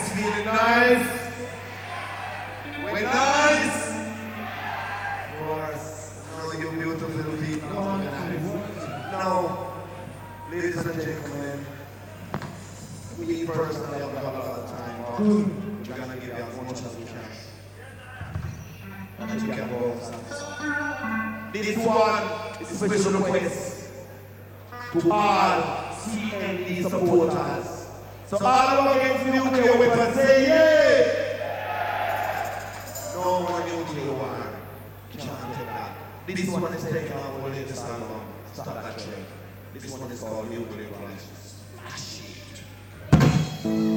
feeling nice. We're nice. Of course, all you beautiful people. Now, ladies and gentlemen, we personally have got a lot of time, but we're gonna give you as much as we can. And you can go outside. This one is a special request to all CND supporters. So all against nuclear weapons, say yeah! No more nuclear war. Can't take that. This one is taken out for the latest album. Stop that train. This one is called Nuclear Crisis.